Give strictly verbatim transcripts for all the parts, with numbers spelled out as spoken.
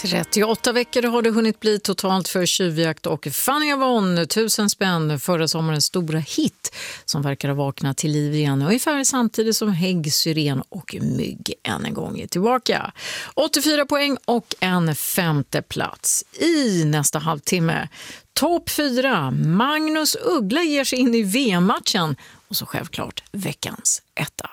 trettioåtta veckor har det hunnit bli totalt för Tjuvjakt och Fanny Avon, tusen spänn, förra sommarens stora hit som verkar ha vaknat till liv igen, ungefär samtidigt som hägg, syren och mygg än en gång är tillbaka. åttiofyra poäng och en femte plats i nästa halvtimme. Topp fyra, Magnus Uggla ger sig in i V M-matchen och så självklart veckans etta.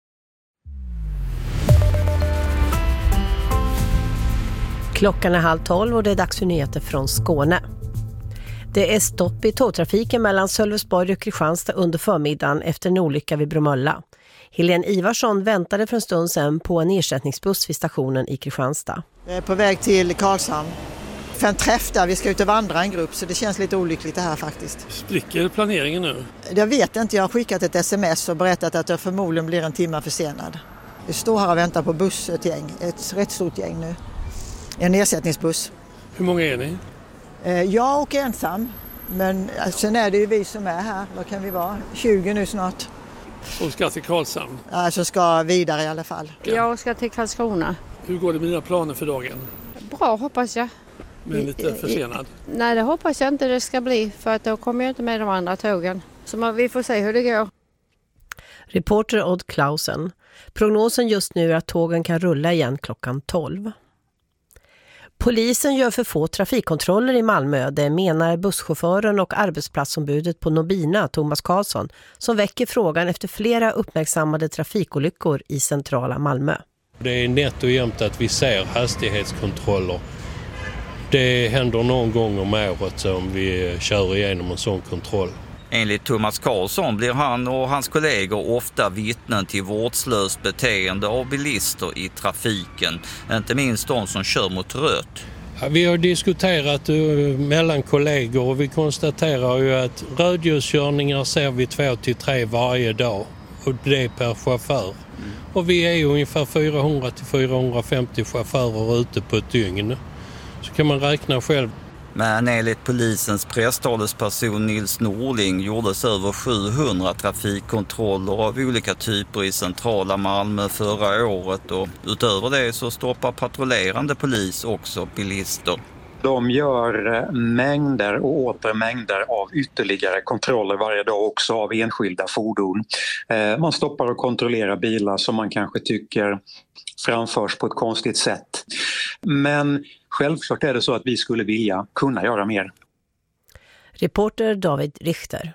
Klockan är halv tolv och det är dags för nyheter från Skåne. Det är stopp i tågtrafiken mellan Sölvesborg och Kristianstad under förmiddagen efter en olycka vid Bromölla. Helene Ivarsson väntade för en stund sedan på en ersättningsbuss vid stationen i Kristianstad. Jag är på väg till Karlshamn. För en träff där, vi ska ut och vandra en grupp, så det känns lite olyckligt det här faktiskt. Spricker planeringen nu? Jag vet inte, jag har skickat ett sms och berättat att jag förmodligen blir en timme försenad. Vi står här och väntar på buss, ett gäng, ett rätt stort gäng nu. En ersättningsbuss. Hur många är ni? Jag och ensam, men sen är det ju vi som är här. Vad kan vi vara? tjugo nu snart. Och ska till Karlshamn? Alltså ska vidare i alla fall. Jag ska till Karlskrona. Hur går det med dina planer för dagen? Bra, hoppas jag. Men lite försenad? Nej, det hoppas jag inte det ska bli, för att då kommer jag inte med de andra tågen. Så man, vi får se hur det går. Reporter Odd Klausen. Prognosen just nu är att tågen kan rulla igen klockan tolv. Polisen gör för få trafikkontroller i Malmö, det menar busschauffören och arbetsplatsombudet på Nobina, Thomas Karlsson, som väcker frågan efter flera uppmärksammade trafikolyckor i centrala Malmö. Det är nätt och jämnt att vi ser hastighetskontroller. Det händer någon gång om året om vi kör igenom en sån kontroll. Enligt Thomas Karlsson blir han och hans kollegor ofta vittnen till vårdslöst beteende av bilister i trafiken, inte minst de som kör mot rött. Ja, vi har diskuterat uh, mellan kollegor och vi konstaterar ju att rödljuskörningar ser vi två till tre varje dag och det är per chaufför. Mm. Och vi är ungefär fyrahundra till fyrahundrafemtio chaufförer ute på ett dygn. Så kan man räkna själv. Men enligt polisens presstalesperson Nils Norling gjordes över sjuhundra trafikkontroller av olika typer i centrala Malmö förra året, och utöver det så stoppar patrullerande polis också bilister. De gör mängder och åter mängder av ytterligare kontroller varje dag också av enskilda fordon. Man stoppar och kontrollerar bilar som man kanske tycker framförs på ett konstigt sätt. Men självklart är det så att vi skulle vilja kunna göra mer. Reporter David Richter.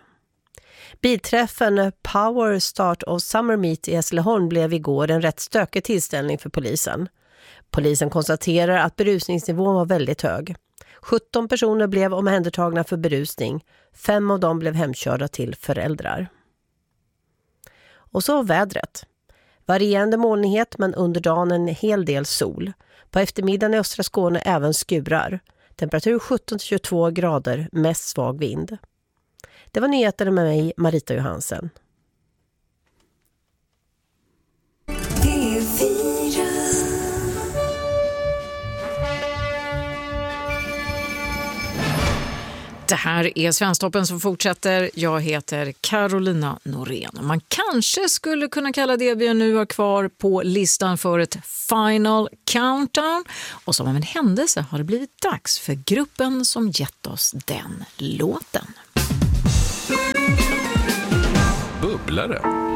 Bilträffen Power Start of Summer Meet i Hässleholm blev igår en rätt stökig tillställning för polisen. Polisen konstaterar att berusningsnivån var väldigt hög. sjutton personer blev omhändertagna för berusning. Fem av dem blev hemkörda till föräldrar. Och så vädret. Varierande molnighet men under dagen en hel del sol. På eftermiddagen i östra Skåne även skurar. Temperatur sjutton till tjugotvå grader, mest svag vind. Det var nyheterna med mig, Marita Johansen. Det här är Svensktoppen som fortsätter. Jag heter Carolina Norén. Man kanske skulle kunna kalla det vi nu har kvar på listan för ett final countdown. Och som av en händelse har det blivit dags för gruppen som gett oss den låten. Bubblare.